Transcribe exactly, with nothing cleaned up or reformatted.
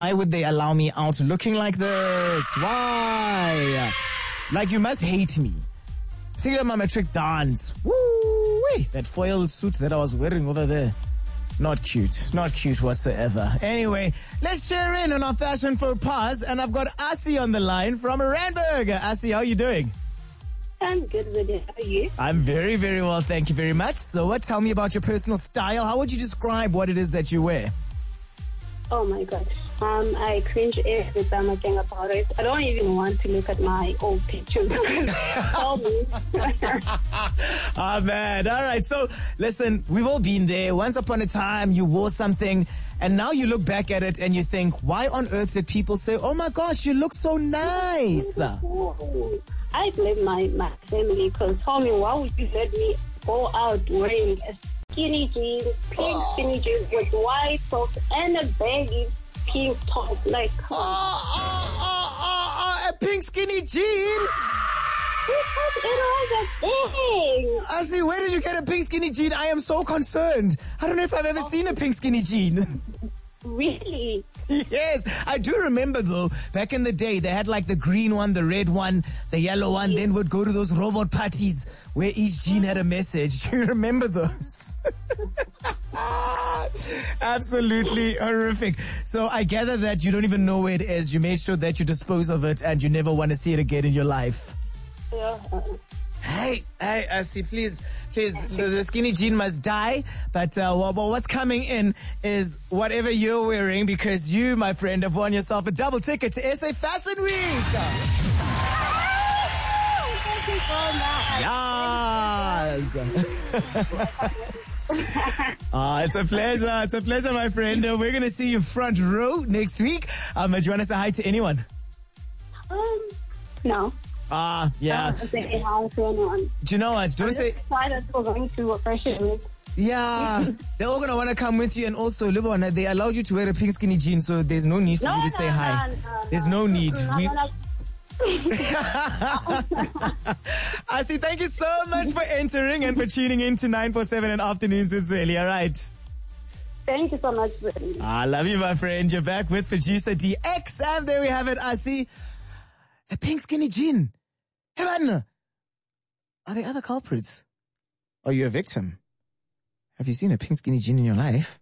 Why would they allow me out looking like this? Why? Like, you must hate me. Particularly my matric dance. Woo! That foil suit that I was wearing over there. Not cute. Not cute whatsoever. Anyway, let's share in on our fashion faux pas. And I've got Asi on the line from Randburg. Asi, how are you doing? I'm good with it. How are you? I'm very, very well. Thank you very much. So what? Tell me about your personal style. How would you describe what it is that you wear? Oh my gosh. Um, I cringe every time I think about it. I don't even want to look at my old pictures. Call me. Ah, man. All right. So, listen, we've all been there. Once upon a time, you wore something, and now you look back at it and you think, why on earth did people say, oh my gosh, you look so nice? I blame my, my family because told me, why would you let me go out wearing a skinny jeans, pink skinny jeans with white socks and a baggy pink top? Like, come on. Oh, oh, oh, oh, oh, a pink skinny jean? Because it was a thing. I see, where did you get a pink skinny jean? I am so concerned. I don't know if I've ever seen a pink skinny jean. Really? Yes, I do remember though, back in the day, they had like the green one, the red one, the yellow one, then would go to those robot parties where each jean had a message. Do you remember those? Absolutely horrific. So I gather that you don't even know where it is. You made sure that you dispose of it and you never want to see it again in your life. Yeah. Hey, hey, Asi, please, please, the, the skinny jean must die. But uh, well, well, what's coming in is whatever you're wearing, because you, my friend, have won yourself a double ticket to S A Fashion Week. Thank you so much. Yes. Ah, it's a pleasure. It's a pleasure, my friend. Uh, we're going to see you front row next week. Um, do you want to say hi to anyone? Um, no. Ah, yeah. Um, say hi to anyone. Do you know what? Do you want to say? Excited for going to a fashion week. Yeah, they're all gonna want to come with you, and also, Lubona, they allowed you to wear a pink skinny jean, so there's no need for No, you to no, say no, hi. no, no, There's no need. No, We- no, no. Asi, thank you so much for entering and for tuning in to nine four seven and Afternoons with Zweli. All right. Thank you so much. Really. I love you, my friend. You're back with producer D X, and there we have it, Asi. A pink skinny jean. Hey, man. Are there other culprits? Are you a victim? Have you seen a pink skinny jean in your life?